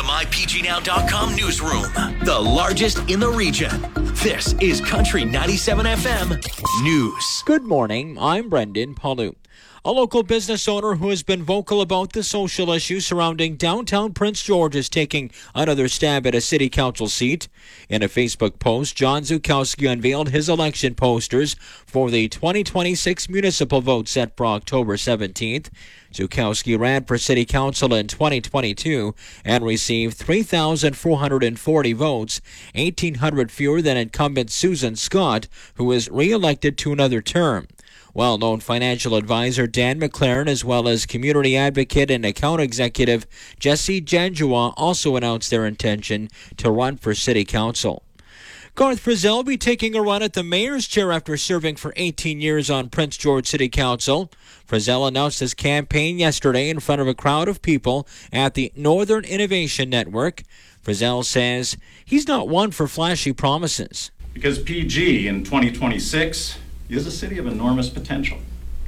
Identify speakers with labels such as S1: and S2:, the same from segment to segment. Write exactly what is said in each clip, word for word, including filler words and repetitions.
S1: my p g now dot com newsroom, the largest in the region. This is Country ninety-seven F M News.
S2: Good morning, I'm Brendan Palu. A local business owner who has been vocal about the social issues surrounding downtown Prince George is taking another stab at a city council seat. In a Facebook post, John Zukowski unveiled his election posters for the twenty twenty-six municipal vote set for October seventeenth. Zukowski ran for city council in twenty twenty-two and received three thousand four hundred forty votes, eighteen hundred fewer than incumbent Susan Scott, who was re-elected to another term. Well-known financial advisor Dan McLaren, as well as community advocate and account executive Jesse Janjua, also announced their intention to run for city council. Garth Frizzell will be taking a run at the mayor's chair after serving for eighteen years on Prince George City Council. Frizzell announced his campaign yesterday in front of a crowd of people at the Northern Innovation Network. Frizzell says he's not one for flashy promises.
S3: Because P G in twenty twenty-six is a city of enormous potential.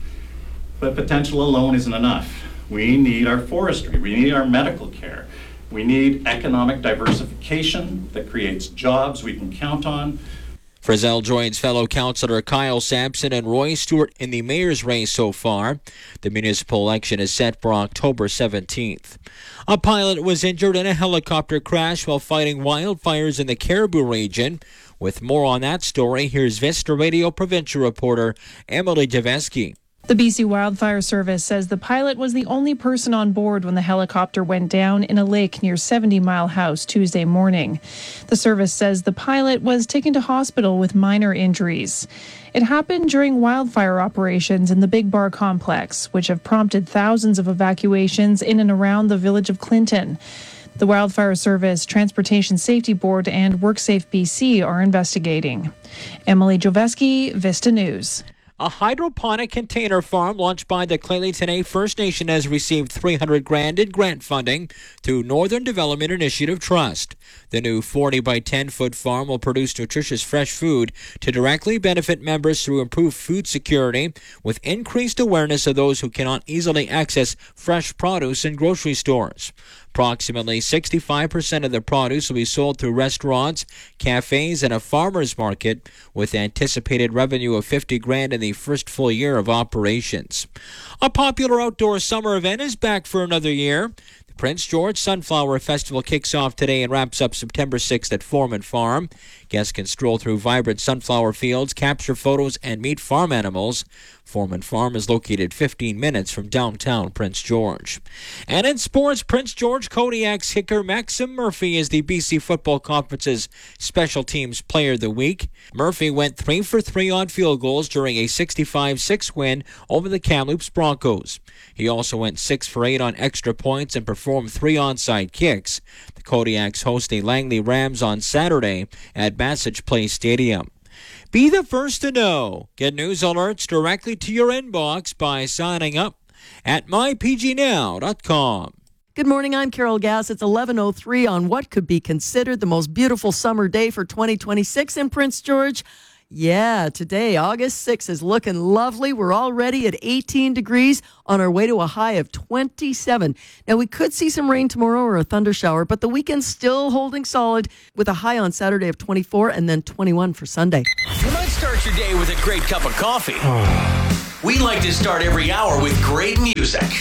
S3: But potential alone isn't enough. We need our forestry, we need our medical care, we need economic diversification that creates jobs we can count on.
S2: Frizzell joins fellow councillor Kyle Sampson and Roy Stewart in the mayor's race so far. The municipal election is set for October seventeenth. A pilot was injured in a helicopter crash while fighting wildfires in the Caribou region. With more on that story, here's Vista Radio provincial reporter Emily Javeski.
S4: The B C Wildfire Service says the pilot was the only person on board when the helicopter went down in a lake near seventy Mile House Tuesday morning. The service says the pilot was taken to hospital with minor injuries. It happened during wildfire operations in the Big Bar complex, which have prompted thousands of evacuations in and around the village of Clinton. The Wildfire Service, Transportation Safety Board, and WorkSafe B C are investigating. Emily Joveski, Vista News.
S2: A hydroponic container farm launched by the Clayley-Tenay First Nation has received three hundred grand in grant funding through Northern Development Initiative Trust. The new forty by ten foot farm will produce nutritious fresh food to directly benefit members through improved food security, with increased awareness of those who cannot easily access fresh produce in grocery stores. Approximately sixty-five percent of the produce will be sold through restaurants, cafes, and a farmer's market, with anticipated revenue of fifty grand in the first full year of operations. A popular outdoor summer event is back for another year. The Prince George Sunflower Festival kicks off today and wraps up September sixth at Foreman Farm. Guests can stroll through vibrant sunflower fields, capture photos, and meet farm animals. Foreman Farm is located fifteen minutes from downtown Prince George. And in sports, Prince George Kodiak's kicker Maxim Murphy is the B C Football Conference's Special Teams Player of the Week. Murphy went three for three on field goals during a sixty-five six win over the Kamloops Broncos. He also went six for eight on extra points and performed three onside kicks. The Kodiaks host the Langley Rams on Saturday at Bassage Place Stadium. Be the first to know. Get news alerts directly to your inbox by signing up at my p g now dot com.
S5: Good morning, I'm Carol Gass. It's eleven oh three on what could be considered the most beautiful summer day for twenty twenty-six in Prince George. Yeah, today, August sixth, is looking lovely. We're already at eighteen degrees on our way to a high of twenty-seven. Now, we could see some rain tomorrow or a thunder shower, but the weekend's still holding solid with a high on Saturday of twenty-four and then twenty-one for Sunday.
S1: You might start your day with a great cup of coffee. We like to start every hour with great music.